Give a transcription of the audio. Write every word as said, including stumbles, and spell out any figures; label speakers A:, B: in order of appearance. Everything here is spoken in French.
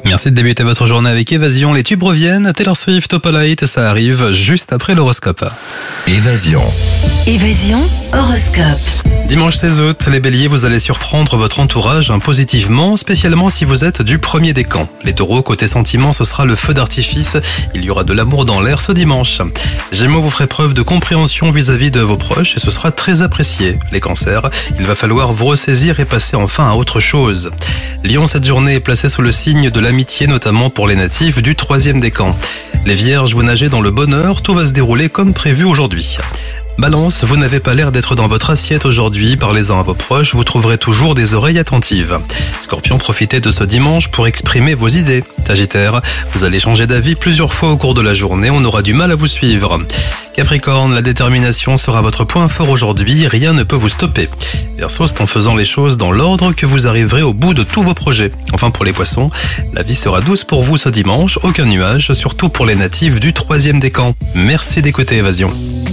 A: Merci de débuter votre journée avec Évasion. Les tubes reviennent. Taylor Swift, Opalite, ça arrive juste après l'horoscope.
B: Évasion.
C: Évasion, horoscope.
A: Dimanche seize août, les béliers, vous allez surprendre votre entourage positivement, spécialement si vous êtes du premier décan. Les taureaux, côté sentiment, ce sera le feu d'artifice. Il y aura de l'amour dans l'air ce dimanche. Gémeaux, vous ferez preuve de compréhension vis-à-vis de vos proches et ce sera très apprécié. Les cancers, il va falloir vous ressaisir et passer enfin à autre chose. Lion, cette journée est placée sous le signe de l'amitié, notamment pour les natifs du troisième décan. Les vierges, vous nagez dans le bonheur, tout va se dérouler comme prévu aujourd'hui. Balance, vous n'avez pas l'air d'être dans votre assiette aujourd'hui, parlez-en à vos proches, vous trouverez toujours des oreilles attentives. Scorpion, profitez de ce dimanche pour exprimer vos idées. Sagittaire, vous allez changer d'avis plusieurs fois au cours de la journée, on aura du mal à vous suivre. Capricorne, la détermination sera votre point fort aujourd'hui, rien ne peut vous stopper. Verseau, c'est en faisant les choses dans l'ordre que vous arriverez au bout de tous vos projets. Enfin pour les poissons, la vie sera douce pour vous ce dimanche, aucun nuage, surtout pour les natifs du troisième décan. Merci d'écouter Évasion.